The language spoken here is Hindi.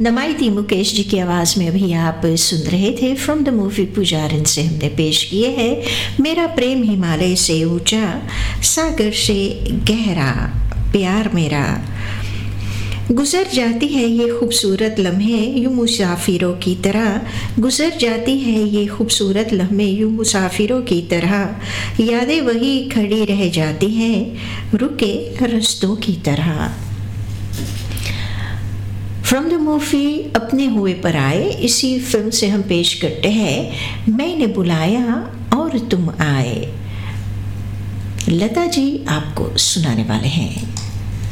नमाइती मुकेश जी की आवाज़ में अभी आप सुन रहे थे फ्रॉम द मूवी पुजारन से हमने पेश किए हैं मेरा प्रेम हिमालय से ऊंचा, सागर से गहरा, प्यार मेरा। गुजर जाती है ये खूबसूरत लम्हे यूं मुसाफिरों की तरह, गुजर जाती है ये खूबसूरत लम्हे यूं मुसाफिरों की तरह, यादें वही खड़ी रह जाती हैं रुके रस्तों की तरह। फ्रॉम द मूवी अपने हुए पर आए, इसी फिल्म से हम पेश करते हैं मैंने बुलाया और तुम आए। लता जी आपको सुनाने वाले हैं।